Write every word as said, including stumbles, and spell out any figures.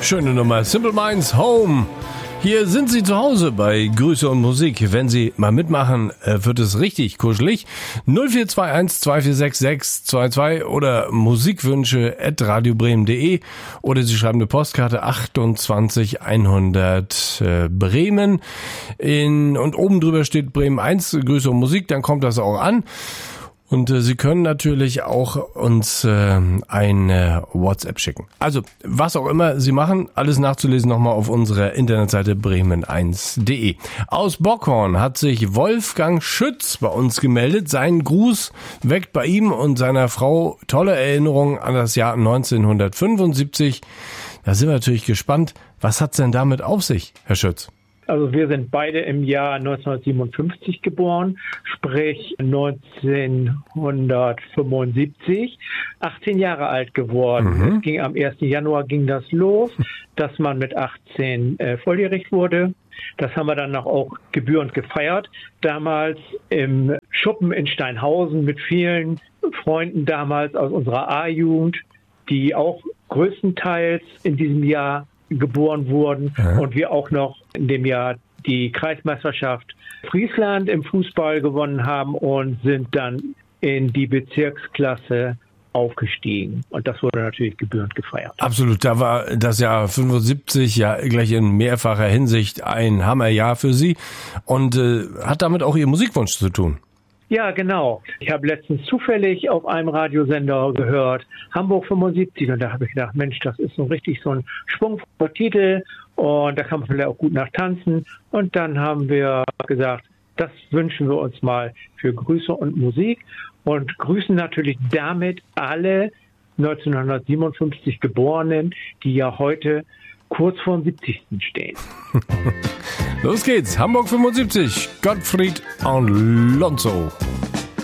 Schöne Nummer. Simple Minds Home. Hier sind Sie zu Hause bei Grüße und Musik. Wenn Sie mal mitmachen, wird es richtig kuschelig. null vier zwei eins zwei vier sechs sechs zwei zwei oder musikwünsche at radiobremen punkt de oder Sie schreiben eine Postkarte achtundzwanzig hundert äh, Bremen. In, und oben drüber steht Bremen eins, Grüße und Musik, dann kommt das auch an. Und äh, Sie können natürlich auch uns äh, eine WhatsApp schicken. Also, was auch immer Sie machen, alles nachzulesen nochmal auf unserer Internetseite bremen eins punkt de. Aus Bockhorn hat sich Wolfgang Schütz bei uns gemeldet. Sein Gruß weckt bei ihm und seiner Frau tolle Erinnerungen an das Jahr neunzehnhundertfünfundsiebzig. Da sind wir natürlich gespannt. Was hat's denn damit auf sich, Herr Schütz? Also wir sind beide im Jahr neunzehnhundertsiebenundfünfzig geboren, sprich neunzehnhundertfünfundsiebzig, achtzehn Jahre alt geworden. Mhm. Es ging am ersten Januar ging das los, dass man mit achtzehn äh, volljährig wurde. Das haben wir dann auch gebührend gefeiert. Damals im Schuppen in Steinhausen mit vielen Freunden damals aus unserer A-Jugend, die auch größtenteils in diesem Jahr geboren wurden, ja. Und wir auch noch in dem Jahr die Kreismeisterschaft Friesland im Fußball gewonnen haben und sind dann in die Bezirksklasse aufgestiegen. Und das wurde natürlich gebührend gefeiert. Absolut, da war das Jahr fünfundsiebzig ja gleich in mehrfacher Hinsicht ein Hammerjahr für Sie und äh, hat damit auch Ihr Musikwunsch zu tun. Ja, genau. Ich habe letztens zufällig auf einem Radiosender gehört, Hamburg fünfundsiebzig, und da habe ich gedacht, Mensch, das ist so richtig so ein schwungvoller Titel und da kann man vielleicht auch gut nachtanzen. Und dann haben wir gesagt, das wünschen wir uns mal für Grüße und Musik und grüßen natürlich damit alle neunzehnhundertsiebenundfünfzig Geborenen, die ja heute kurz vor dem siebzigsten stehen. Los geht's, Hamburg fünfundsiebzig, Gottfried Alonso.